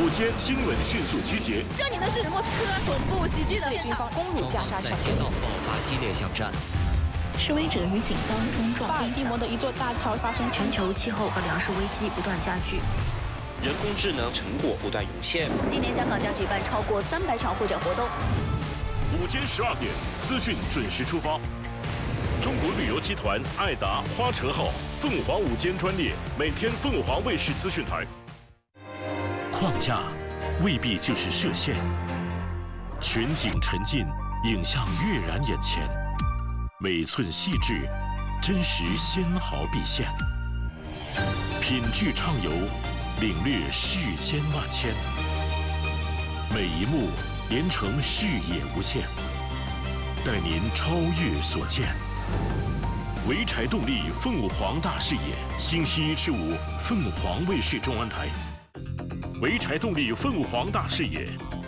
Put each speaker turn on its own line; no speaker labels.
午间新闻迅速集结。
这里的是莫斯科恐怖袭击的现场，
攻入加沙城，
街道爆发激烈巷战。
示威者与警方冲撞。
巴尔的摩的一座大桥发生
全球气候和粮食危机不断加剧。
人工智能成果不断涌现。
今年香港将举办超过300场会展活动。
午间12点，资讯准时出发。中国旅游集团爱达花车号凤凰午间专列，每天凤凰卫视资讯台。框架未必就是射线，全景沉浸，影像跃然眼前，每寸细致，真实纤毫毕现。品质畅游，领略世间万千，每一幕连成视野无限，带您超越所见。潍柴动力凤凰大视野，星期一至五凤凰卫视中文台。潍柴动力凤凰大视野，